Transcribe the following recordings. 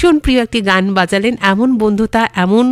ভীষণ প্রিয় একটি গান বাজালেন। এমন বন্ধুতা, এমন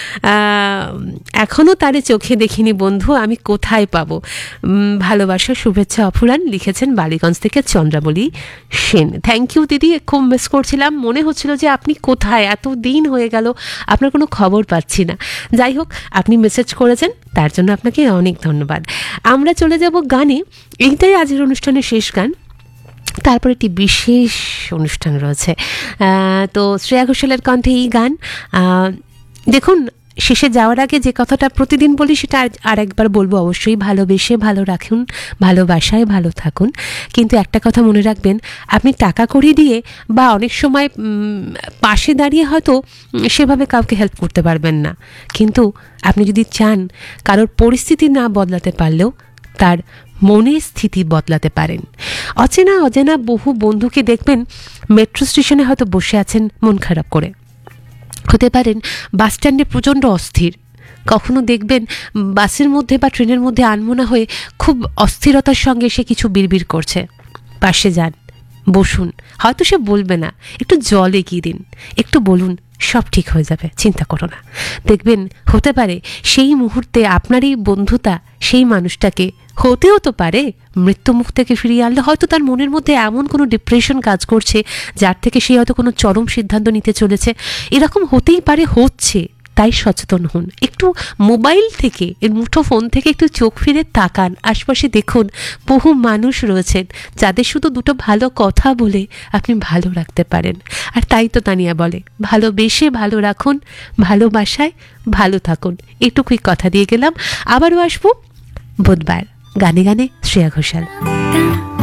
এখনও তারে চোখে দেখিনি বন্ধু, আমি কোথায় পাবো। ভালোবাসা শুভেচ্ছা অফুরান, লিখেছেন বালিগঞ্জ থেকে চন্দ্রাবলী সেন। থ্যাংক ইউ দিদি, খুব মিস করছিলাম, মনে হচ্ছিল যে আপনি কোথায়, এত দিন হয়ে গেল আপনার কোনো খবর পাচ্ছি না। যাই হোক, আপনি মেসেজ করেছেন, তার জন্য আপনাকে অনেক ধন্যবাদ। আমরা চলে যাব গানে, এইটাই আজকের অনুষ্ঠানের শেষ গান, তারপর একটি বিশেষ অনুষ্ঠান রয়েছে। তো শ্রেয়া ঘোষালের কণ্ঠে এই গান। দেখুন, শেষে যাওয়ার আগে যে কথাটা প্রতিদিন বলি সেটা আর একবার বলবো, অবশ্যই ভালোবেসে ভালো রাখুন, ভালোবাসায় ভালো থাকুন। কিন্তু একটা কথা মনে রাখবেন, আপনি টাকা কড়ি দিয়ে বা অনেক সময় পাশে দাঁড়িয়ে হয়তো সেভাবে কাউকে হেল্প করতে পারবেন না, কিন্তু আপনি যদি চান কারোর পরিস্থিতি না বদলাতে পারলেও তার মনের স্থিতি বদলাতে পারেন। অচেনা অজানা বহু বন্ধুকে দেখবেন মেট্রো স্টেশনে হয়তো বসে আছেন মন খারাপ করে, হতে পারেন বাস স্ট্যান্ডে প্রচণ্ড অস্থির, কখনো দেখবেন বাসের মধ্যে বা ট্রেনের মধ্যে আনমনা হয়ে খুব অস্থিরতার সঙ্গে সে কিছু বিড়বিড় করছে। পাশে যান, বসুন, হয়তো সে বলবে না, একটু জল এগিয়ে দিন, একটু বলুন সব ঠিক হয়ে যাবে, চিন্তা করো না। দেখবেন হতে পারে সেই মুহূর্তে আপনারই বন্ধুতা সেই মানুষটাকে হতেও তো পারে মৃত্যুমুখ থেকে ফিরিয়ে আনলে। হয়তো তার মনের মধ্যে এমন কোনো ডিপ্রেশন কাজ করছে যার থেকে সে হয়তো কোনো চরম সিদ্ধান্ত নিতে চলেছে, এরকম হতেই পারে, হচ্ছে। তাই সচেতন হন, একটু মোবাইল থেকে, এর মুঠো ফোন থেকে একটু চোখ ফিরে তাকান, আশপাশে দেখুন বহু মানুষ রয়েছেন যাদের শুধু দুটো ভালো কথা বলে আপনি ভালো রাখতে পারেন। আর তাই তো তানিয়া বলে, ভালোবেসে ভালো রাখুন, ভালোবাসায় ভালো থাকুন। এটুকুই কথা দিয়ে গেলাম, আবারও আসবো বুধবার গানে গানে শ্রেয়া ঘোষাল।